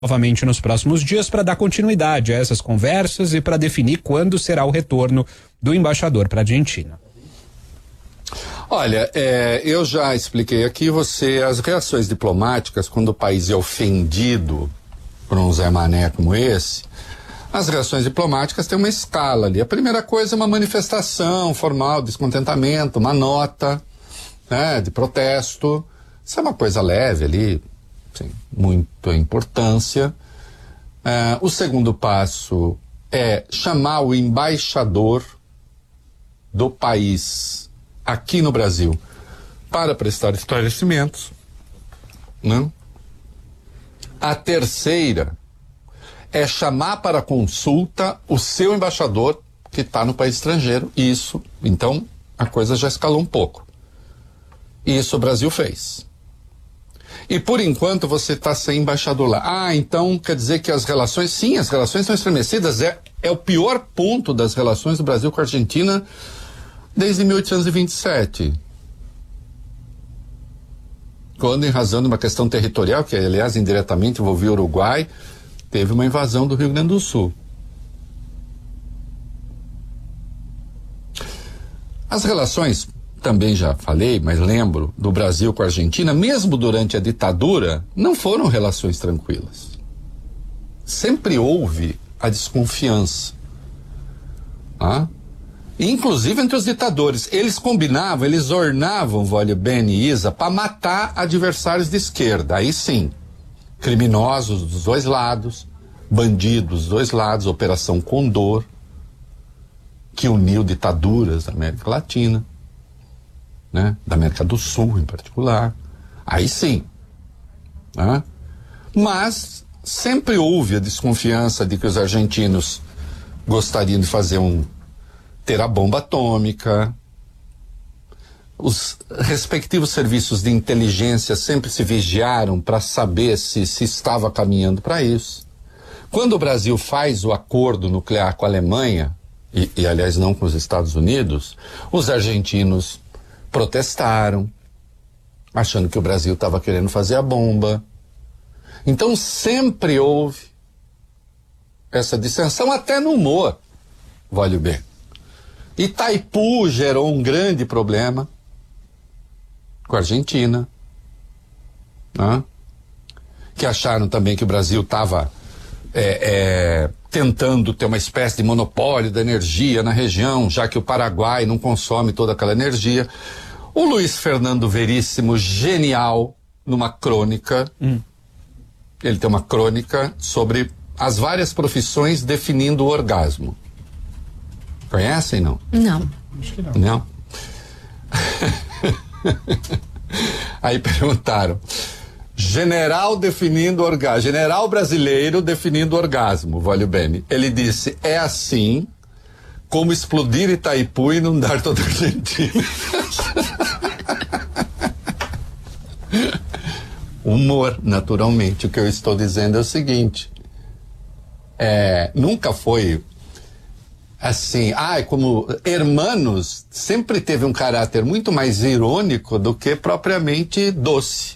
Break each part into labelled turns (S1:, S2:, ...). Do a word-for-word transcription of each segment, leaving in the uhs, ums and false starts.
S1: novamente nos próximos dias para dar continuidade a essas conversas e para definir quando será o retorno do embaixador para a Argentina.
S2: Olha, é, eu já expliquei aqui você as reações diplomáticas quando o país é ofendido por um Zé Mané como esse. As reações diplomáticas têm uma escala ali. A primeira coisa é uma manifestação formal, descontentamento, uma nota, né, de protesto. Isso é uma coisa leve ali, sem muita importância. É, o segundo passo é chamar o embaixador do país aqui no Brasil para prestar esclarecimentos, né? A terceira é chamar para consulta o seu embaixador que está no país estrangeiro. Isso, então, a coisa já escalou um pouco. Isso o Brasil fez. E por enquanto você está sem embaixador lá. Ah, então quer dizer que as relações, sim, as relações estão estremecidas. É, é o pior ponto das relações do Brasil com a Argentina desde mil oitocentos e vinte e sete. Quando, em razão de uma questão territorial, que aliás indiretamente envolvia o Uruguai, teve uma invasão do Rio Grande do Sul. As relações, também já falei, mas lembro, do Brasil com a Argentina, mesmo durante a ditadura, não foram relações tranquilas. Sempre houve a desconfiança. Ah? Inclusive entre os ditadores. Eles combinavam, eles ornavam Wólio Ben e Isa para matar adversários de esquerda. Aí sim, criminosos dos dois lados, bandidos dos dois lados, Operação Condor, que uniu ditaduras da América Latina, né, da América do Sul em particular. Aí sim. Né? Mas sempre houve a desconfiança de que os argentinos gostariam de fazer um ter a bomba atômica. Os respectivos serviços de inteligência sempre se vigiaram para saber se, se estava caminhando para isso. Quando o Brasil faz o acordo nuclear com a Alemanha, e, e aliás não com os Estados Unidos, os argentinos protestaram, achando que o Brasil estava querendo fazer a bomba. Então sempre houve essa dissensão, até no humor, Wólio Ben. Itaipu gerou um grande problema com a Argentina, né? Que acharam também que o Brasil estava é, é, tentando ter uma espécie de monopólio da energia na região, já que o Paraguai não consome toda aquela energia. O Luiz Fernando Veríssimo, genial, numa crônica, hum. ele tem uma crônica sobre as várias profissões definindo o orgasmo. Conhecem, não?
S3: Não.
S1: Acho que não.
S2: Não? Aí perguntaram, general definindo orgasmo, general brasileiro definindo orgasmo, Wólio Ben. Ele disse, é assim como explodir Itaipu e inundar toda a Argentina. Humor, naturalmente. O que eu estou dizendo é o seguinte, é, nunca foi assim, ah, como Hermanos sempre teve um caráter muito mais irônico do que propriamente doce.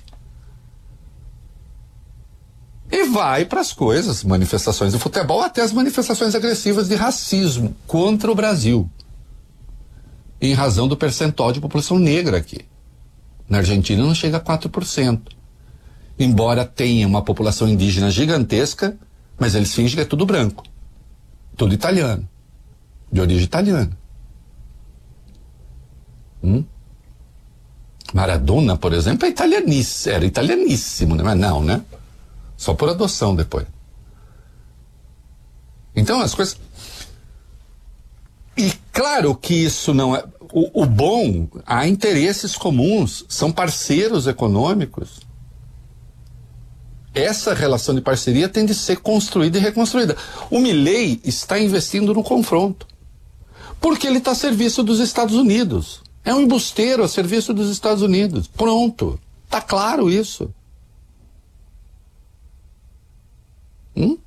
S2: E vai para as coisas, manifestações do futebol, até as manifestações agressivas de racismo contra o Brasil, em razão do percentual de população negra aqui. Na Argentina não chega a quatro por cento. Embora tenha uma população indígena gigantesca, mas eles fingem que é tudo branco, tudo italiano. De origem italiana. Hum? Maradona, por exemplo, é italianíssimo, era italianíssimo, né? Mas não, né? Só por adoção depois. Então as coisas... E claro que isso não é... O, o bom, há interesses comuns, são parceiros econômicos. Essa relação de parceria tem de ser construída e reconstruída. O Milei está investindo no confronto. Porque ele está a serviço dos Estados Unidos. É um embusteiro a serviço dos Estados Unidos. Pronto. Está claro isso. Hum?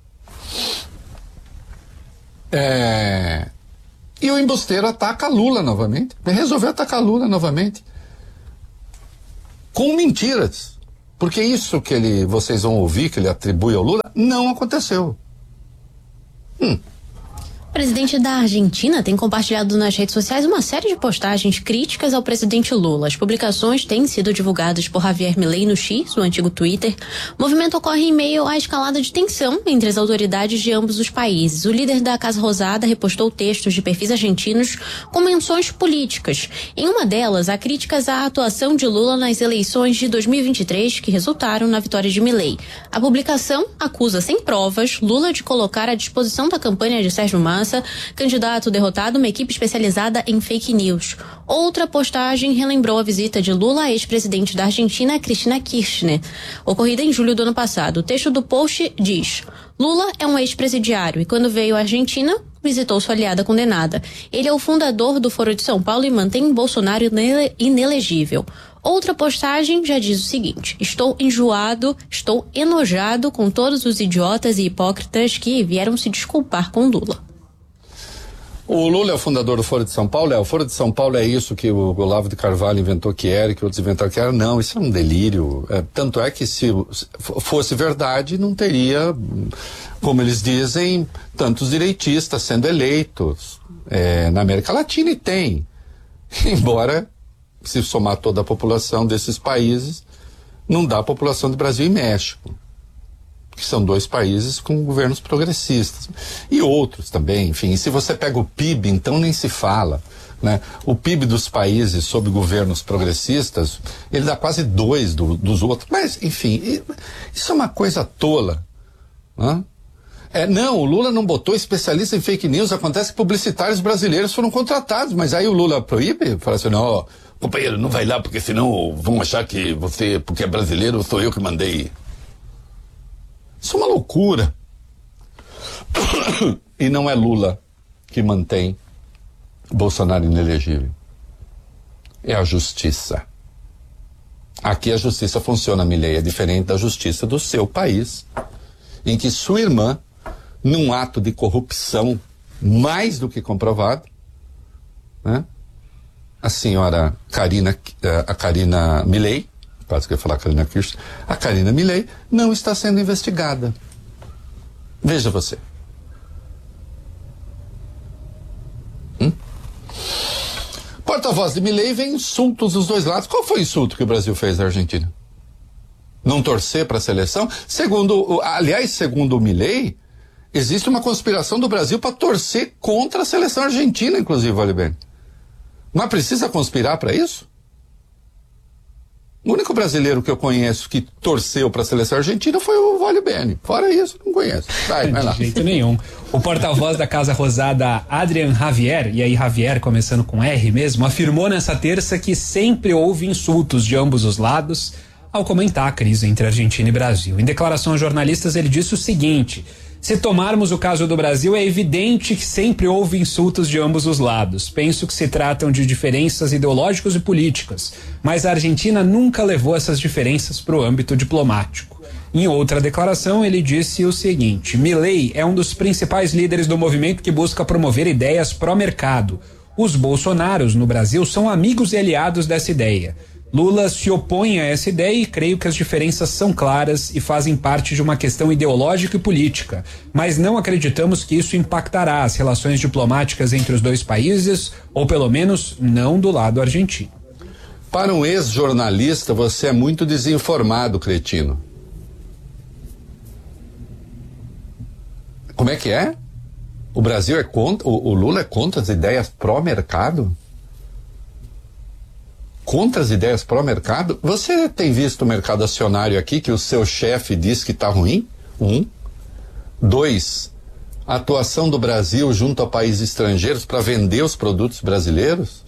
S2: É... E o embusteiro ataca Lula novamente. Resolveu atacar Lula novamente. Com mentiras. Porque isso que ele, vocês vão ouvir, que ele atribui ao Lula, não aconteceu. Hum.
S3: O presidente da Argentina tem compartilhado nas redes sociais uma série de postagens críticas ao presidente Lula. As publicações têm sido divulgadas por Javier Milei no X, o antigo Twitter. O movimento ocorre em meio à escalada de tensão entre as autoridades de ambos os países. O líder da Casa Rosada repostou textos de perfis argentinos com menções políticas. Em uma delas, há críticas à atuação de Lula nas eleições de dois mil e vinte e três, que resultaram na vitória de Milei. A publicação acusa, sem provas, Lula de colocar à disposição da campanha de Sérgio Massa, candidato derrotado, uma equipe especializada em fake news. Outra postagem relembrou a visita de Lula à ex-presidente da Argentina, Cristina Kirchner, ocorrida em julho do ano passado. O texto do post diz: Lula é um ex-presidiário e quando veio à Argentina, visitou sua aliada condenada. Ele é o fundador do Foro de São Paulo e mantém Bolsonaro inele- inelegível. Outra postagem já diz o seguinte: estou enjoado, estou enojado com todos os idiotas e hipócritas que vieram se desculpar com Lula.
S2: O Lula é o fundador do Foro de São Paulo? É, o Foro de São Paulo é isso que o Olavo de Carvalho inventou que era, que outros inventaram que era. Não, isso é um delírio. É, tanto é que se fosse verdade, não teria, como eles dizem, tantos direitistas sendo eleitos é, na América Latina, e tem. Embora, se somar toda a população desses países, não dá a população do Brasil e México, que são dois países com governos progressistas. E outros também, enfim. E se você pega o P I B, então nem se fala, né? O P I B dos países sob governos progressistas, ele dá quase dois do, dos outros. Mas, enfim, isso é uma coisa tola, né? É, não, o Lula não botou especialista em fake news. Acontece que publicitários brasileiros foram contratados, mas aí o Lula proíbe, fala assim, não, ó, companheiro, não vai lá, porque senão vão achar que você, porque é brasileiro, sou eu que mandei. Isso é uma loucura. E não é Lula que mantém Bolsonaro inelegível. É a justiça. Aqui a justiça funciona, Milei, é diferente da justiça do seu país, em que sua irmã, num ato de corrupção mais do que comprovado, né, a senhora Karina, a Karina Milei, quase que eu ia falar Karina Kirchner, a Karina Milei não está sendo investigada. Veja você. Hum? Porta-voz de Milei vem insultos dos dois lados. Qual foi o insulto que o Brasil fez à Argentina? Não torcer para a seleção? Segundo, aliás, segundo o Milei, existe uma conspiração do Brasil para torcer contra a seleção argentina, inclusive, vale bem. Mas precisa conspirar para isso? O único brasileiro que eu conheço que torceu para a seleção argentina foi o Vale Bene. Fora isso, não conheço. Vai, vai lá.
S1: De jeito nenhum. O porta-voz da Casa Rosada, Adrian Javier, e aí Javier começando com R mesmo, afirmou nessa terça que sempre houve insultos de ambos os lados ao comentar a crise entre Argentina e Brasil. Em declaração a jornalistas, ele disse o seguinte: se tomarmos o caso do Brasil, é evidente que sempre houve insultos de ambos os lados. Penso que se tratam de diferenças ideológicas e políticas, mas a Argentina nunca levou essas diferenças para o âmbito diplomático. Em outra declaração, ele disse o seguinte: Milei é um dos principais líderes do movimento que busca promover ideias pró-mercado. Os bolsonaros no Brasil são amigos e aliados dessa ideia. Lula se opõe a essa ideia e creio que as diferenças são claras e fazem parte de uma questão ideológica e política, mas não acreditamos que isso impactará as relações diplomáticas entre os dois países, ou pelo menos não do lado argentino.
S2: Para um ex-jornalista, você é muito desinformado, cretino. Como é que é? O Brasil é contra, o, o Lula é contra as ideias pró-mercado? Contra as ideias pró-mercado? Você tem visto o mercado acionário aqui que o seu chefe diz que está ruim? Um. Dois. A atuação do Brasil junto a países estrangeiros para vender os produtos brasileiros?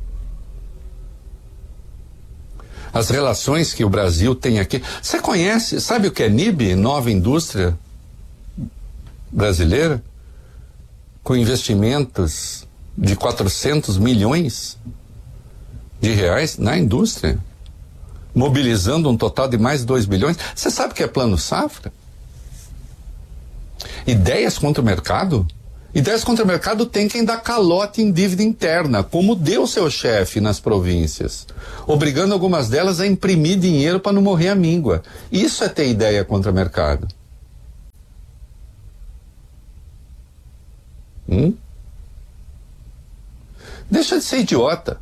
S2: As relações que o Brasil tem aqui. Você conhece, sabe o que é N I B? Nova Indústria Brasileira? Com investimentos de quatrocentos milhões de reais na indústria, mobilizando um total de mais de dois bilhões. Você sabe o que é plano safra? Ideias contra o mercado? Ideias contra o mercado tem quem dá calote em dívida interna, como deu seu chefe nas províncias, obrigando algumas delas a imprimir dinheiro para não morrer à míngua. Isso é ter ideia contra o mercado. Hum? Deixa de ser idiota.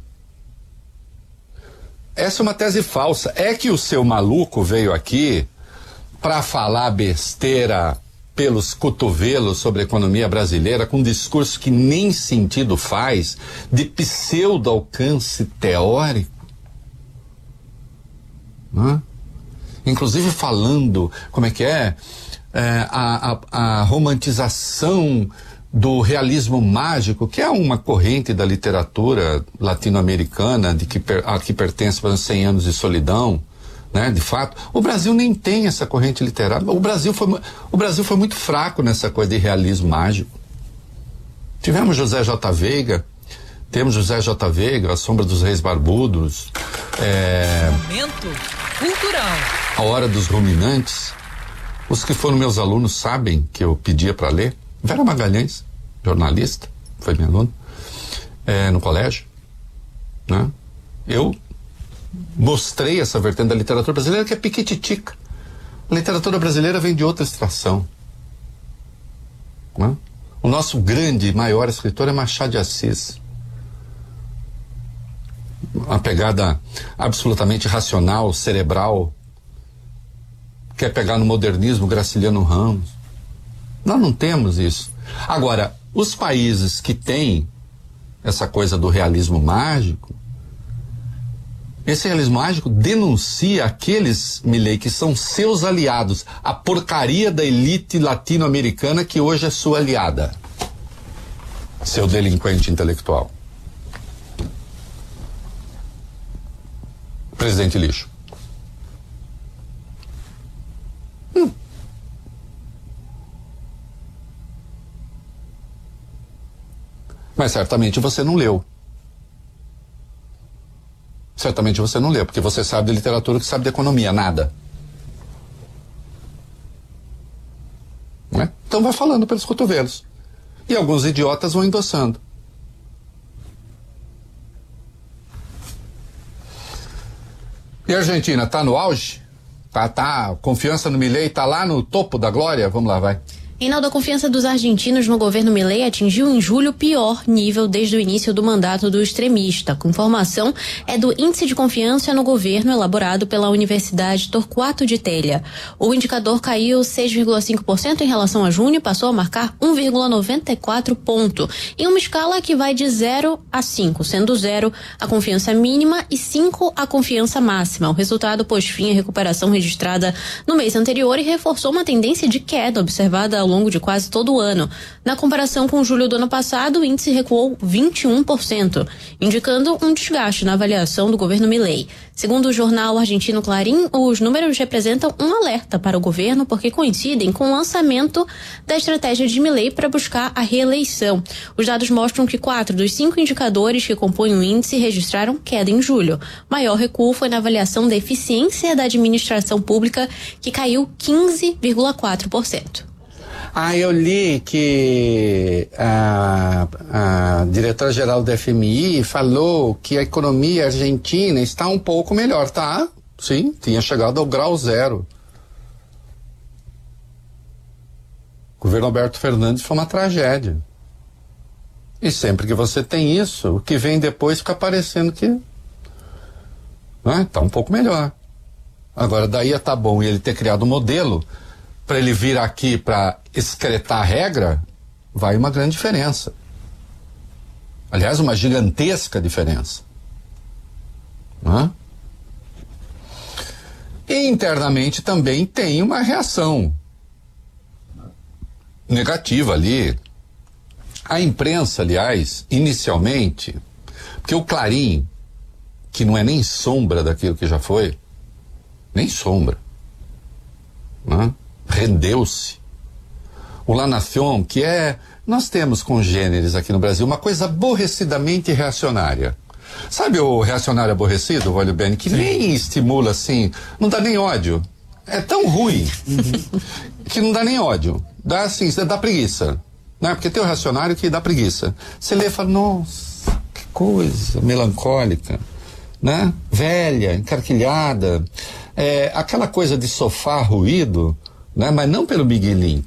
S2: Essa é uma tese falsa. É que o seu maluco veio aqui para falar besteira pelos cotovelos sobre a economia brasileira, com um discurso que nem sentido faz, de pseudo alcance teórico. Hã? Inclusive falando, como é que é, é a, a, a romantização do realismo mágico, que é uma corrente da literatura latino-americana, de que, per, a que pertence para os cem anos de solidão, né? De fato, o Brasil nem tem essa corrente literária. O Brasil foi, o Brasil foi muito fraco nessa coisa de realismo mágico. Tivemos José J. Veiga, temos José J. Veiga, A Sombra dos Reis Barbudos, é,
S4: Momento Cultural,
S2: A Hora dos Ruminantes. Os que foram meus alunos sabem que eu pedia para ler. Vera Magalhães, jornalista, foi minha aluna, é, no colégio, né? Eu mostrei essa vertente da literatura brasileira que é piquititica. A literatura brasileira vem de outra extração, né? O nosso grande, maior escritor é Machado de Assis. Uma pegada absolutamente racional, cerebral, quer pegar no modernismo Graciliano Ramos. Nós não temos isso. Agora, os países que têm essa coisa do realismo mágico, esse realismo mágico denuncia aqueles, Milei, que são seus aliados, a porcaria da elite latino-americana que hoje é sua aliada. Seu delinquente intelectual. Presidente lixo. Hum. Mas certamente você não leu. Certamente você não leu, porque você sabe de literatura que sabe de economia, nada. Não é? Então vai falando pelos cotovelos. E alguns idiotas vão endossando. E a Argentina tá no auge? Tá, tá, confiança no Milei tá lá no topo da glória? Vamos lá, vai.
S3: Reinaldo, a confiança dos argentinos no governo Milei atingiu em julho o pior nível desde o início do mandato do extremista. A informação é do Índice de Confiança no Governo elaborado pela Universidade Torquato de Telha. O indicador caiu seis vírgula cinco por cento em relação a junho e passou a marcar um vírgula noventa e quatro ponto, em uma escala que vai de zero a cinco, sendo zero a confiança mínima e cinco a confiança máxima. O resultado pôs fim à recuperação registrada no mês anterior e reforçou uma tendência de queda observada ao longo de quase todo o ano. Na comparação com julho do ano passado, o índice recuou vinte e um por cento, indicando um desgaste na avaliação do governo Milei. Segundo o jornal argentino Clarín, os números representam um alerta para o governo porque coincidem com o lançamento da estratégia de Milei para buscar a reeleição. Os dados mostram que quatro dos cinco indicadores que compõem o índice registraram queda em julho. Maior recuo foi na avaliação da eficiência da administração pública, que caiu quinze vírgula quatro por cento.
S2: Ah, eu li que a, a diretora-geral do F M I falou que a economia argentina está um pouco melhor, tá? Sim, tinha chegado ao grau zero. O governo Alberto Fernandes foi uma tragédia. E sempre que você tem isso, o que vem depois fica parecendo que né, tá um pouco melhor. Agora, daí a tá bom ele ter criado um modelo para ele vir aqui para excretar a regra, vai uma grande diferença. Aliás, uma gigantesca diferença. Né? E internamente também tem uma reação negativa ali. A imprensa, aliás, inicialmente, porque o Clarim, que não é nem sombra daquilo que já foi, nem sombra, né? Rendeu-se. O La Nación, que é, nós temos congêneres aqui no Brasil, uma coisa aborrecidamente reacionária. Sabe o reacionário aborrecido, Valho Bene, que nem estimula assim, não dá nem ódio. É tão ruim uhum. que não dá nem ódio. Dá assim, dá preguiça. Né? Porque tem o reacionário que dá preguiça. Você lê e fala, nossa, que coisa melancólica, né? Velha, encarquilhada, é, aquela coisa de sofá ruído, né? Mas não pelo Miguelinho.